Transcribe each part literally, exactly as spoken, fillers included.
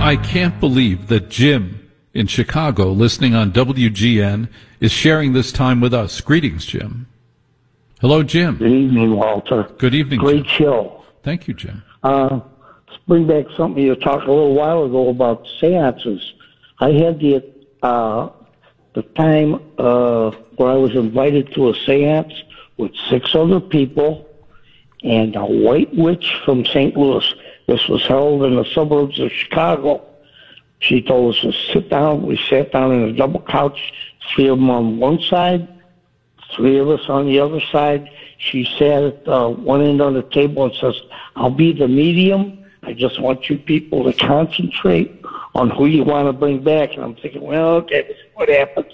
I can't believe that Jim in Chicago, listening on W G N, is sharing this time with us. Greetings, Jim. Hello, Jim. Good evening, Walter. Good evening, Great Jim. show. Thank you, Jim. Uh, let's bring back something you talked a little while ago about seances. I had the uh, the time uh, where I was invited to a seance with six other people and a white witch from Saint Louis. This was held in the suburbs of Chicago. She told us to sit down. We sat down in a double couch, three of them on one side, three of us on the other side. She sat at uh, one end of the table and says, I'll be the medium. I just want you people to concentrate on who you want to bring back. And I'm thinking, well, okay, this is what happens.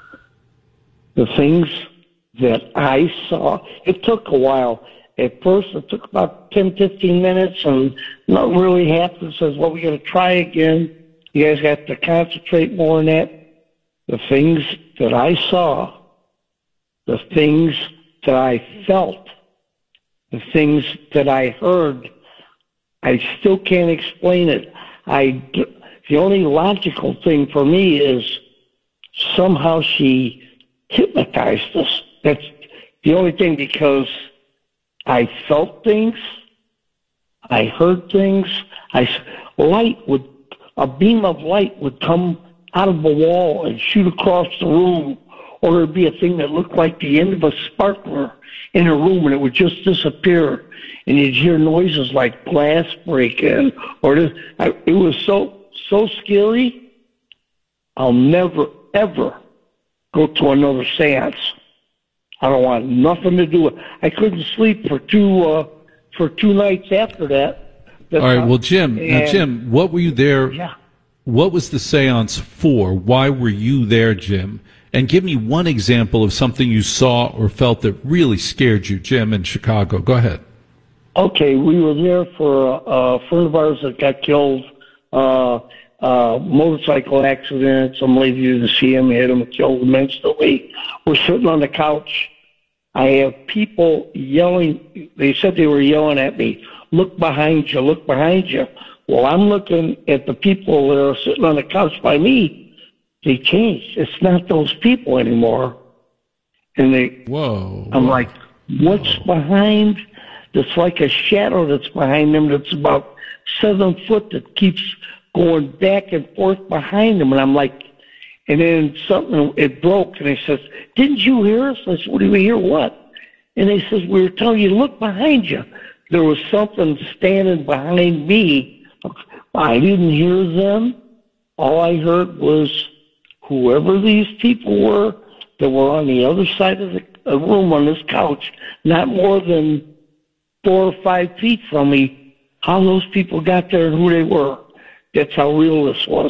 The things that I saw, it took a while. At first, it took about ten, fifteen minutes, and not really happened. Says, well, we're going to try again. You guys have to concentrate more on that. The things that I saw, the things that I felt, the things that I heard, I still can't explain it. I, the only logical thing for me is somehow she hypnotized us. That's the only thing, because I felt things, I heard things, I, light would, a beam of light would come out of the wall and shoot across the room, or there'd be a thing that looked like the end of a sparkler in a room, and it would just disappear, and you'd hear noises like glass breaking, or this. I, it was so, so scary. I'll never, ever go to another seance. I don't want nothing to do with it. I couldn't sleep for two, uh, for two nights after that. That's All right, how, well, Jim, now, Jim, what were you there? Yeah. What was the seance for? Why were you there, Jim? And give me one example of something you saw or felt that really scared you, Jim, in Chicago. Go ahead. Okay, we were there for a, a friend of ours that got killed, uh, uh, motorcycle accident. Some lady didn't see him, hit him, killed him instantly. We're sitting on the couch. I have people yelling. They said they were yelling at me, look behind you, look behind you. Well, I'm looking at the people that are sitting on the couch by me. They changed. It's not those people anymore. And they, whoa, I'm whoa. like, what's whoa. behind? That's like a shadow that's behind them that's about seven foot that keeps going back and forth behind them. And I'm like, and then something, it broke. And they says, didn't you hear us? I said, what do we hear? What? And they says, we were telling you, look behind you. There was something standing behind me. I didn't hear them. All I heard was whoever these people were that were on the other side of the room on this couch, not more than four or five feet from me, how those people got there and who they were. That's how real this was.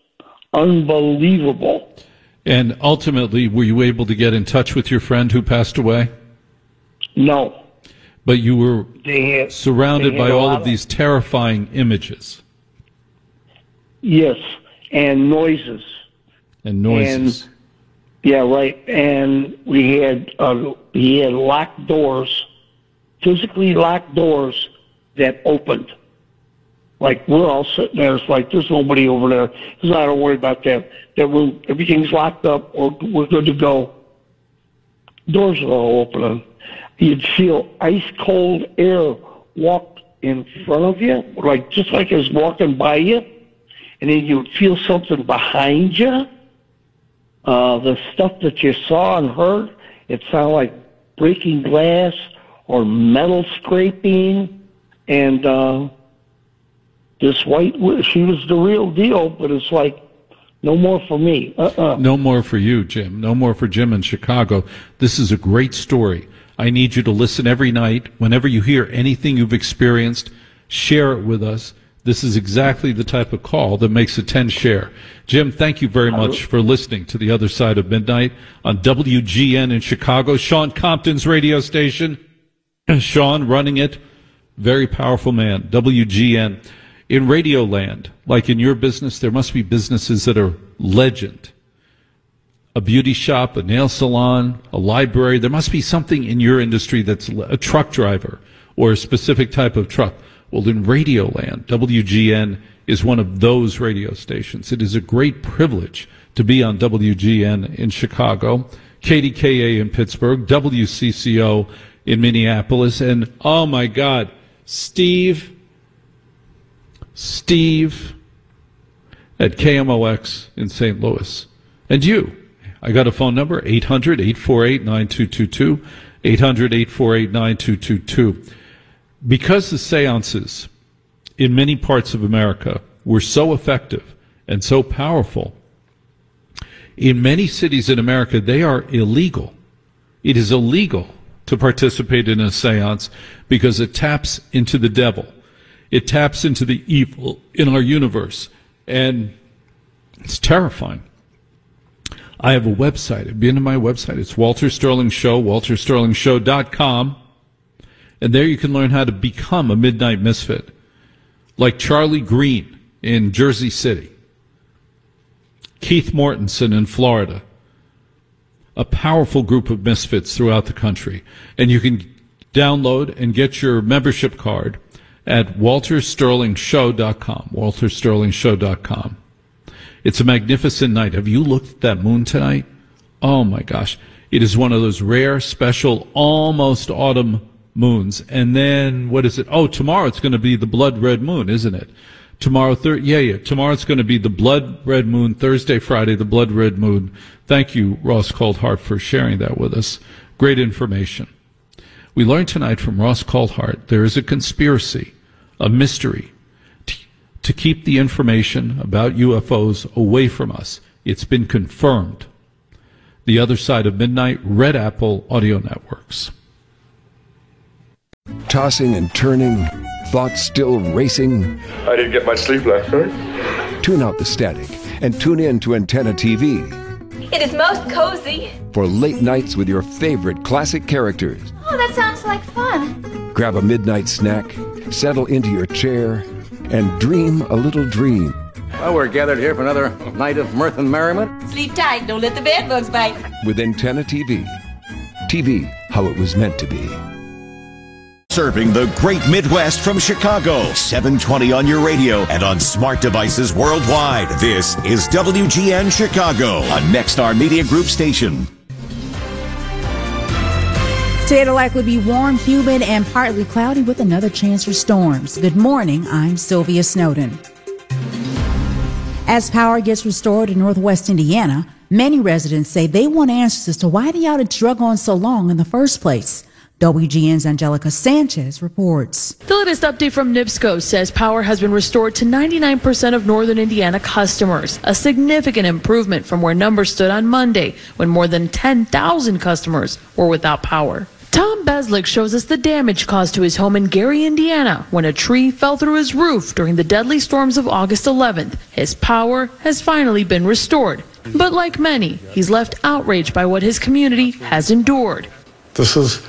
Unbelievable. And ultimately, were you able to get in touch with your friend who passed away? No. But you were had, surrounded by all of, of these terrifying images. Yes, and noises. And noises. And, yeah, right. And we had uh, he had locked doors, physically locked doors that opened. Like, we're all sitting there. It's like, there's nobody over there. He's not to worry about that. That room, everything's locked up. We're, we're good to go. Doors are all opening. You'd feel ice-cold air walk in front of you, like just like it's walking by you. And then you'd feel something behind you. Uh, the stuff that you saw and heard, it sounded like breaking glass or metal scraping. And uh, this white, she was the real deal, but it's like, no more for me. Uh-uh. No more for you, Jim. No more for Jim in Chicago. This is a great story. I need you to listen every night. Whenever you hear anything you've experienced, share it with us. This is exactly the type of call that makes a ten share. Jim, thank you very much for listening to The Other Side of Midnight on W G N in Chicago, Sean Compton's radio station. Sean running it, very powerful man, W G N. In Radio Land, like in your business, there must be businesses that are legend. A beauty shop, a nail salon, a library. There must be something in your industry that's a truck driver or a specific type of truck. Well, in Radio Land, W G N is one of those radio stations. It is a great privilege to be on W G N in Chicago, K D K A in Pittsburgh, W C C O in Minneapolis, and oh my God, Steve, Steve at K M O X in Saint Louis. And you, I got a phone number, eight hundred, eight four eight, nine two two two, eight hundred, eight four eight, nine two two two. Because the seances in many parts of America were so effective and so powerful, in many cities in America, they are illegal. It is illegal to participate in a seance because it taps into the devil. It taps into the evil in our universe. And it's terrifying. I have a website. I've been to my website. It's Walter Sterling Show, walter sterling show dot com. And there you can learn how to become a midnight misfit, like Charlie Green in Jersey City, Keith Mortensen in Florida, a powerful group of misfits throughout the country. And you can download and get your membership card at walter sterling show dot com, walter sterling show dot com. It's a magnificent night. Have you looked at that moon tonight? Oh, my gosh. It is one of those rare, special, almost autumn moons. And then, what is it? Oh, tomorrow it's going to be the blood red moon, isn't it? Tomorrow, thir- yeah, yeah. Tomorrow it's going to be the blood red moon. Thursday, Friday, the blood red moon. Thank you, Ross Coldhart, for sharing that with us. Great information. We learned tonight from Ross Coldhart there is a conspiracy, a mystery, t- to keep the information about U F Os away from us. It's been confirmed. The Other Side of Midnight, Red Apple Audio Networks. Tossing and turning, thoughts still racing. I didn't get much sleep last night. Tune out the static and tune in to Antenna T V. It is most cozy. For late nights with your favorite classic characters. Oh, that sounds like fun. Grab a midnight snack, settle into your chair, and dream a little dream. Well, we're gathered here for another night of mirth and merriment. Sleep tight, don't let the bed bugs bite. With Antenna T V. T V, how it was meant to be. Serving the great Midwest from Chicago. seven twenty on your radio and on smart devices worldwide. This is W G N Chicago, a Nexstar Media Group station. Today it'll likely be warm, humid, and partly cloudy with another chance for storms. Good morning, I'm Sylvia Snowden. As power gets restored in northwest Indiana, many residents say they want answers as to why the outage drug on so long in the first place. W G N's Angelica Sanchez reports. The latest update from NIPSCO says power has been restored to ninety-nine percent of northern Indiana customers, a significant improvement from where numbers stood on Monday, when more than ten thousand customers were without power. Tom Beslick shows us the damage caused to his home in Gary, Indiana, when a tree fell through his roof during the deadly storms of August eleventh. His power has finally been restored. But like many, he's left outraged by what his community has endured. This is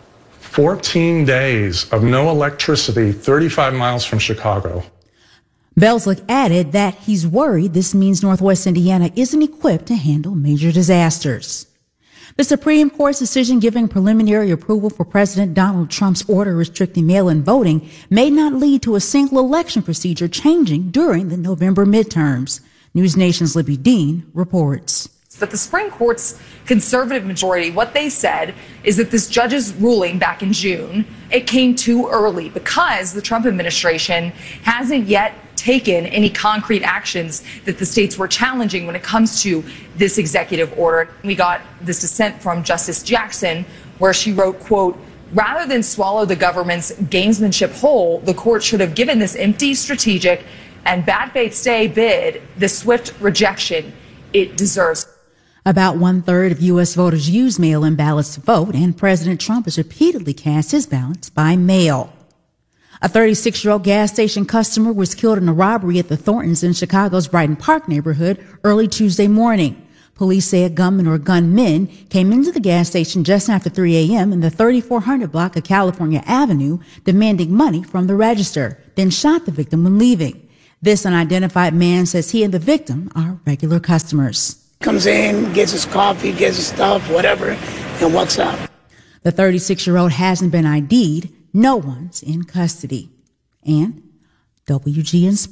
fourteen days of no electricity, thirty-five miles from Chicago. Beslick added that he's worried this means northwest Indiana isn't equipped to handle major disasters. The Supreme Court's decision giving preliminary approval for President Donald Trump's order restricting mail-in voting may not lead to a single election procedure changing during the November midterms. News Nation's Libby Dean reports. That the Supreme Court's conservative majority, what they said is that this judge's ruling back in June, it came too early because the Trump administration hasn't yet taken any concrete actions that the states were challenging when it comes to this executive order. We got this dissent from Justice Jackson where she wrote, quote, rather than swallow the government's gamesmanship whole, the court should have given this empty strategic and bad faith stay bid the swift rejection it deserves. About one-third of U S voters use mail-in ballots to vote, and President Trump has repeatedly cast his ballots by mail. A thirty-six-year-old gas station customer was killed in a robbery at the Thorntons in Chicago's Brighton Park neighborhood early Tuesday morning. Police say a gunman or gunmen came into the gas station just after three a.m. in the thirty-four hundred block of California Avenue, demanding money from the register, then shot the victim when leaving. This unidentified man says he and the victim are regular customers. Comes in, gets his coffee, gets his stuff, whatever, and walks out. The thirty-six-year-old hasn't been I D'd. No one's in custody. And W G N Sports.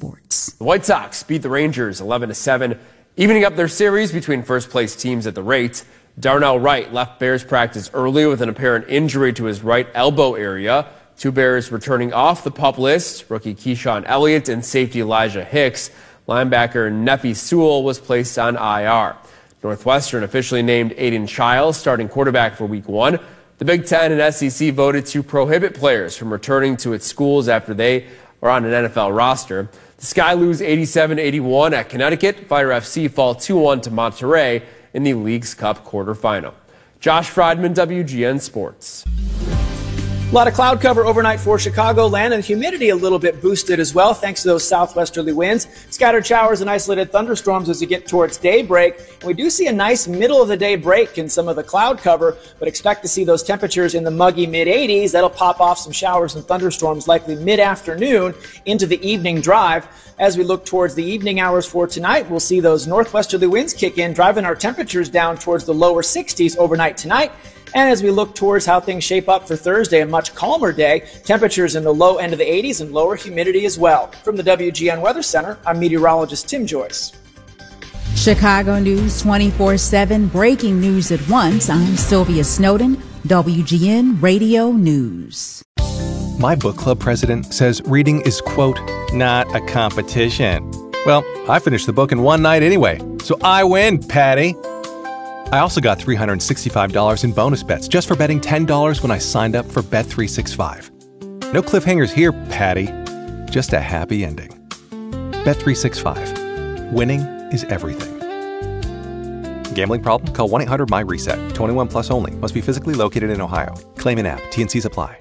Sports. The White Sox beat the Rangers eleven to seven, evening up their series between first-place teams at the rate. Darnell Wright left Bears practice early with an apparent injury to his right elbow area. Two Bears returning off the PUP list, rookie Keyshawn Elliott and safety Elijah Hicks. Linebacker Nephi Sewell was placed on I R. Northwestern officially named Aiden Chiles starting quarterback for week one. The Big Ten and S E C voted to prohibit players from returning to its schools after they are on an N F L roster. The Sky lose eighty-seven eighty-one at Connecticut. Fire F C fall two one to Monterey in the League's Cup quarterfinal. Josh Friedman, W G N Sports. A lot of cloud cover overnight for Chicagoland, and humidity a little bit boosted as well thanks to those southwesterly winds. Scattered showers and isolated thunderstorms as you get towards daybreak. And we do see a nice middle of the day break in some of the cloud cover, but expect to see those temperatures in the muggy mid eighties. That'll pop off some showers and thunderstorms likely mid-afternoon into the evening drive. As we look towards the evening hours for tonight, we'll see those northwesterly winds kick in, driving our temperatures down towards the lower sixties overnight tonight. And as we look towards how things shape up for Thursday, a much calmer day, temperatures in the low end of the eighties and lower humidity as well. From the W G N Weather Center, I'm meteorologist Tim Joyce. Chicago News twenty-four seven, breaking news at once. I'm Sylvia Snowden, W G N Radio News. My book club president says reading is, quote, not a competition. Well, I finished the book in one night anyway, so I win, Patty. I also got three hundred sixty-five dollars in bonus bets just for betting ten dollars when I signed up for Bet three sixty-five. No cliffhangers here, Patty. Just a happy ending. Bet three sixty-five. Winning is everything. Gambling problem? Call one eight hundred my reset. twenty-one plus only. Must be physically located in Ohio. Claim in app. T N Cs apply.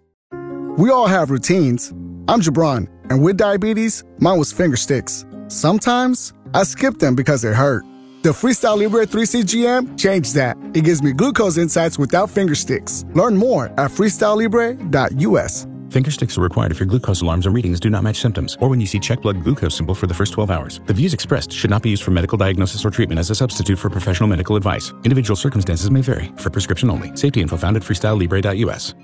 We all have routines. I'm Jabron, and with diabetes, mine was finger sticks. Sometimes I skip them because they hurt. The Freestyle Libre three C G M changed that. It gives me glucose insights without finger sticks. Learn more at freestyle libre dot U S. Finger sticks are required if your glucose alarms or readings do not match symptoms, or when you see check blood glucose symbol for the first twelve hours. The views expressed should not be used for medical diagnosis or treatment as a substitute for professional medical advice. Individual circumstances may vary. For prescription only. Safety info found at freestyle libre dot U S.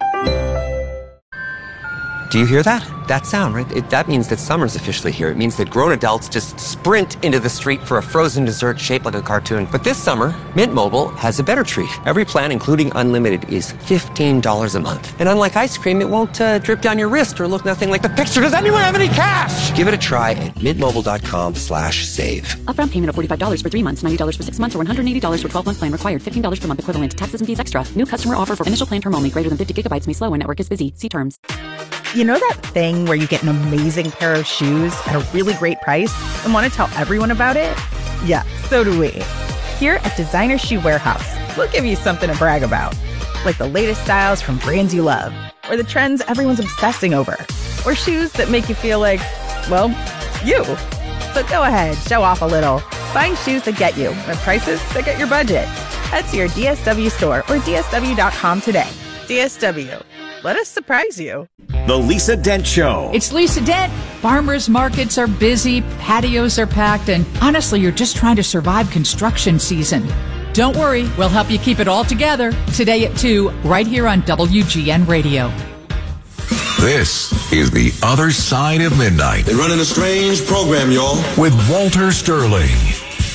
Do you hear that? That sound, right? It, that means that summer's officially here. It means that grown adults just sprint into the street for a frozen dessert shaped like a cartoon. But this summer, Mint Mobile has a better treat. Every plan, including unlimited, is fifteen dollars a month. And unlike ice cream, it won't uh, drip down your wrist or look nothing like the picture. Does anyone have any cash? Give it a try at mintmobile.com slash save. Upfront payment of forty-five dollars for three months, ninety dollars for six months, or one hundred eighty dollars for twelve-month plan required. fifteen dollars per month equivalent. Taxes and fees extra. New customer offer for initial plan term only. Greater than fifty gigabytes may slow when network is busy. See terms. You know that thing where you get an amazing pair of shoes at a really great price and want to tell everyone about it? Yeah, so do we. Here at Designer Shoe Warehouse, we'll give you something to brag about. Like the latest styles from brands you love, or the trends everyone's obsessing over, or shoes that make you feel like, well, you. So go ahead, show off a little. Find shoes that get you at prices that get your budget. Head to your D S W store or D S W dot com today. D S W. Let us surprise you. The Lisa Dent Show. It's Lisa Dent. Farmers markets are busy, patios are packed, and honestly, you're just trying to survive construction season. Don't worry, we'll help you keep it all together. Today at two, right here on W G N Radio. This is The Other Side of Midnight. They're running a strange program, y'all. With Walter Sterling.